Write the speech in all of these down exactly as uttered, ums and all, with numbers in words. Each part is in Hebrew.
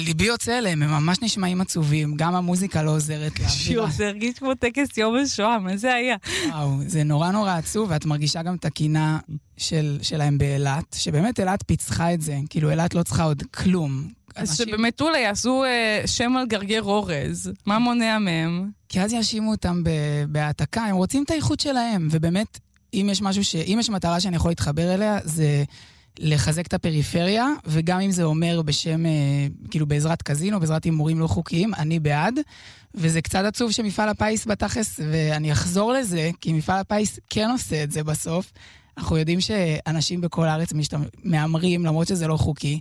ליבי יוצא אליהם, הם ממש נשמעים עצובים, גם המוזיקה לא עוזרת לה. שיו, זה הרגיש כמו טקס יום השואה, מה זה היה? וואו, זה נורא נורא עצוב, ואת מרגישה גם את הקינה של, שלהם באילת, שבאמת אילת פיצחה את זה, כאילו אילת לא צריכה עוד כלום. אז אנשים... שבמטולה יעשו אה, שם על גרגר אורז, מה מונע מהם? כי אז יאשימו אותם בהעתקה, הם רוצים את האיכות שלהם, ובאמת, אם יש משהו ש... אם יש מטרה שאני יכול להתחבר אליה, זה לחזק את הפריפריה, וגם אם זה אומר בשם, כאילו בעזרת קזינו, בעזרת הימורים לא חוקיים, אני בעד, וזה קצת עצוב שמפעל הפיס בתכלס, ואני אחזור לזה, כי מפעל הפיס כן עושה את זה בסוף, אנחנו יודעים שאנשים בכל הארץ מאמרים, למרות שזה לא חוקי,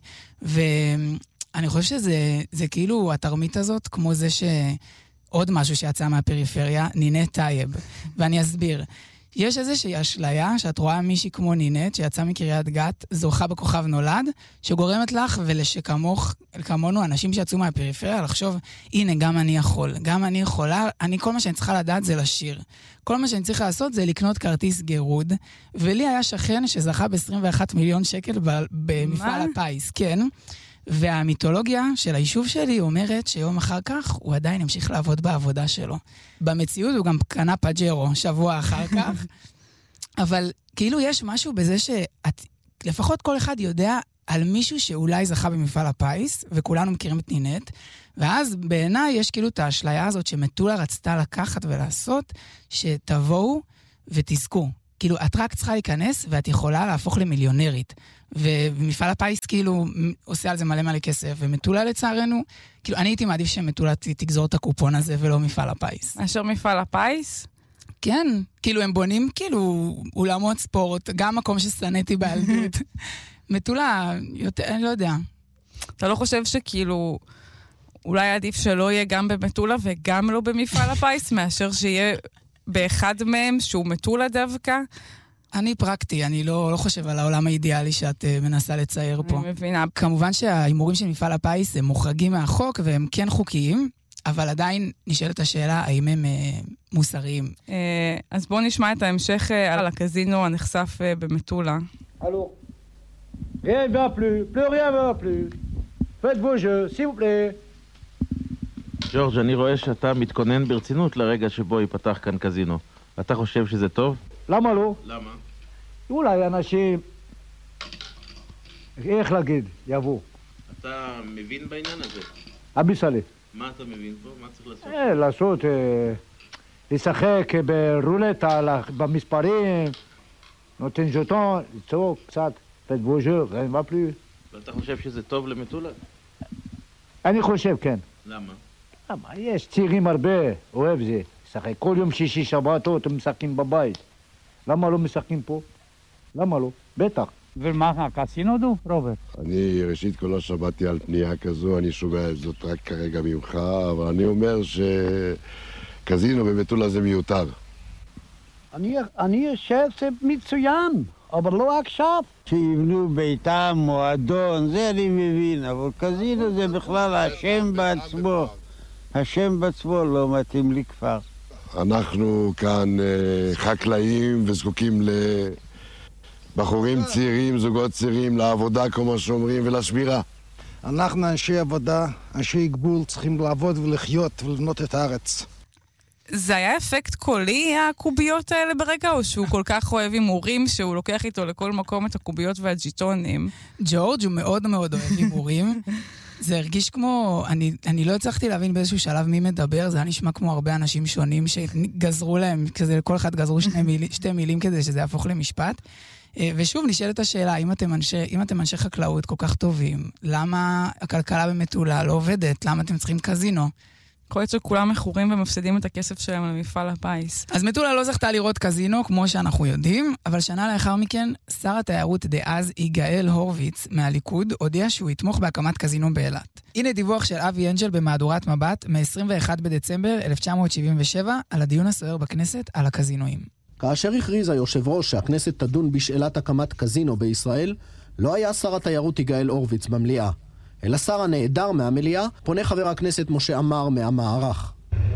ואני חושב שזה זה כאילו התרמית הזאת, כמו זה שעוד משהו שיצא מהפריפריה, נינת טייב, ואני אסביר. יש איזושהי אשליה שאת רואה מישהי כמו נינת, שיצאה מקריית גת, זוכה בכוכב נולד, שגורמת לך ולשכמוך, כמונו, אנשים שיצאו מהפריפריה, לחשוב, הנה, גם אני יכול, גם אני יכולה, אני, כל מה שאני צריכה לדעת זה לשיר. כל מה שאני צריכה לעשות זה לקנות כרטיס גירוד, ולי היה שכן שזכה ב-עשרים ואחד מיליון שקל במפעל הפיס, כן. והמיתולוגיה של היישוב שלי אומרת שיום אחר כך הוא עדיין ימשיך לעבוד בעבודה שלו. במציאות הוא גם קנה פג'רו שבוע אחר כך, אבל כאילו יש משהו בזה שאת, לפחות כל אחד יודע על מישהו שאולי זכה במפעל הפיס, וכולנו מכירים את נינת, ואז בעיניי יש כאילו את האשליה הזאת שמטולה רצתה לקחת ולעשות, שתבואו ותזכו. כאילו, את רק צריכה להיכנס, ואת יכולה להפוך למיליונרית. ומפעל הפיס, כאילו, עושה על זה מלא מלא כסף, ומטולה לצערנו, כאילו, אני הייתי מעדיף שמטולה תגזור את הקופון הזה, ולא מפעל הפיס. אשר מפעל הפיס? כן, כאילו, הם בונים, כאילו, אולמות ספורט, גם מקום ששנאתי בילדות. מטולה, יותר, אני לא יודע. אתה לא חושב שכאילו, אולי עדיף שלא יהיה גם במטולה, וגם לא במפעל הפיס, מאשר שיהיה באחד מהם שהוא מטולה דווקא? אני פרקטי, אני לא, לא חושב על העולם האידיאלי שאת uh, מנסה לצייר פה. אני מבינה. כמובן שההימורים של מפעל הפיס הם מוחרגים מהחוק והם כן חוקיים, אבל עדיין נשאלת השאלה האם הם uh, מוסריים. Uh, אז בואו נשמע את ההמשך uh, על הקזינו הנחשף uh, במטולה. אלו, rien va plus, plus rien va plus. Faites vos jeux, s'il vous plaît. ג'ורג', אני רואה שאתה מתכונן ברצינות לרגע שבו ייפתח כאן קזינו. אתה חושב שזה טוב? למה לא? למה? אולי אנשים, איך להגיד, יבוא. אתה מבין בעניין הזה? אביסלי. מה אתה מבין פה? מה צריך לעשות? אה, לעשות, אה, לשחק ברולטה, במספרים, נותן ז'וטון, לצעוק קצת, פת בוז'ר, אין מה פלו. ואתה חושב שזה טוב למטולה? אני חושב, כן. למה? למה? יש צעירים הרבה, אוהב זה. משחק כל יום שישי שבתות, הם משחקים בבית. למה לא משחקים פה? למה לא? בטח. ומה, הקסינו דו, רוברט? אני ראשית כל לא שמעתי על פנייה כזו, אני שומע זאת רק כרגע ממך, אבל אני אומר שקזינו במטולה זה מיותר. אני, אני חושב שזה מצוין, אבל לא עכשיו. שיבנו ביתם, מועדון, זה אני מבין, אבל קזינו זה בכלל השם בעצמו. השם בעצמו לא מתאים לי כבר. אנחנו כאן חקלאים וזקוקים לבחורים צעירים, זוגות צעירים, לעבודה כמו שאומרים ולשמירה. אנחנו אנשי עבודה, אנשי גבול, צריכים לעבוד ולחיות ולבנות את הארץ. זה היה אפקט קולי, הקוביות האלה ברגע, או שהוא כל כך אוהב הימורים, שהוא לוקח איתו לכל מקום את הקוביות והג'יטונים? ג'ורג' הוא מאוד מאוד אוהב הימורים. זה הרגיש כמו, אני, אני לא הצלחתי להבין באיזשהו שלב מי מדבר, זה היה נשמע כמו הרבה אנשים שונים שגזרו להם, כזה לכל אחד גזרו שני מיל, שתי מילים כדי שזה יהפוך למשפט. ושוב, נשאלת השאלה, אם אתם אנשי, אם אתם אנשי חקלאות כל כך טובים, למה הכלכלה במטולה לא עובדת? למה אתם צריכים קזינו? יכול להיות שכולם מכורים ומפסידים את הכסף שלהם למפעל הפיס. אז מטולה לא זכתה לראות קזינו, כמו שאנחנו יודעים, אבל שנה לאחר מכן, שר התיירות דאז יגאל הורביץ מהליכוד, הודיע שהוא יתמוך בהקמת קזינו באילת. הנה דיווח של אבי אנג'ל במהדורת מבט, מ-עשרים ואחד בדצמבר אלף תשע מאות שבעים ושבע, על הדיון הסוער בכנסת על הקזינואים. כאשר הכריז היושב ראש שהכנסת תדון בשאלת הקמת קזינו בישראל, לא היה שר התיירות יגאל הורביץ במליאה. אל השר הנעדר מהמליאה פונה חבר הכנסת משה אמר מהמערך.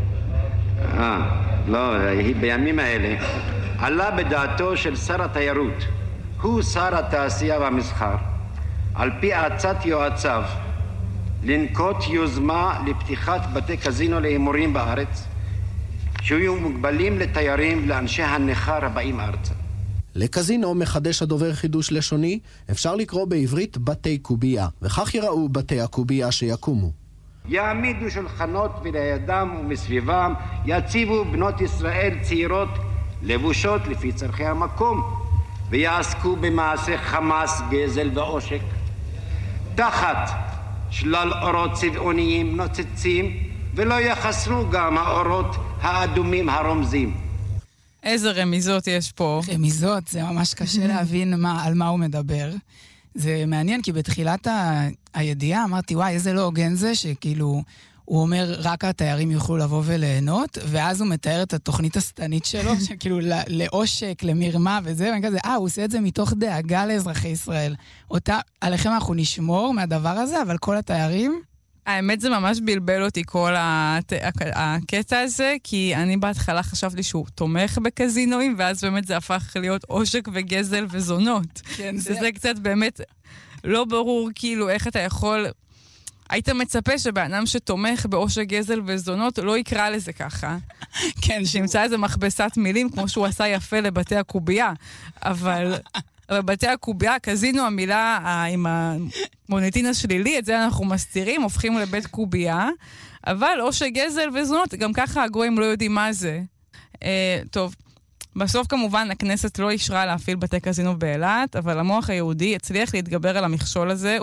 אה, לא, בימים האלה עלה בדעתו של שר התיירות, הוא שר התעשייה והמסחר, על פי עצת יועציו, לנקוט יוזמה לפתיחת בתי קזינו להימורים בארץ, שיהיו מוגבלים לתיירים, לאנשי הנכר הבאים ארצה. לקזינו מחדש הדובר חידוש לשוני, אפשר לקרוא בעברית בתי קובייה, וכך יראו בתי הקובייה שיקומו. יעמידו שולחנות ולידם ומסביבם יציבו בנות ישראל צעירות לבושות לפי צרכי המקום, ויעסקו במעשה חמאס, גזל ועושק, תחת שלל אורות צבעוניים נוצצים, ולא יחסרו גם האורות האדומים הרומזים. איזה רמיזות יש פה. רמיזות, זה ממש קשה להבין מה, על מה הוא מדבר. זה מעניין, כי בתחילת ה... הידיעה אמרתי, וואי, איזה לא הוגן זה, שכאילו, הוא אומר, רק התיירים יוכלו לבוא וליהנות, ואז הוא מתאר את התוכנית הסטנית שלו, שכאילו לעושק, למרמה וזה, ואני כזה, אה, הוא עושה את זה מתוך דאגה לאזרחי ישראל. אותה, עליכם אנחנו נשמור מהדבר הזה, אבל כל התיירים... האמת זה ממש בלבל אותי כל הת... הקטע הזה, כי אני בהתחלה חשבתי שהוא תומך בקזינואים, ואז באמת זה הפך להיות עושק וגזל וזונות. כן, זה... זה קצת באמת לא ברור כאילו איך אתה יכול... היית מצפה שבאדם שתומך בעושק גזל וזונות לא יקרא לזה ככה. כן, שימצא איזה מכבסת מילים, כמו שהוא עשה יפה לבתי הקובייה. אבל... אבל בתי הקובייה, קזינו, המילה עם המוניטין השלילי, את זה אנחנו מסתירים, הופכים לבית קובייה, אבל או שגזל וזונות, גם ככה הגויים לא יודעים מה זה. אה, טוב, בסוף כמובן הכנסת לא אישרה להפעיל בתי קזינו באילת, אבל המוח היהודי הצליח להתגבר על המכשול הזה,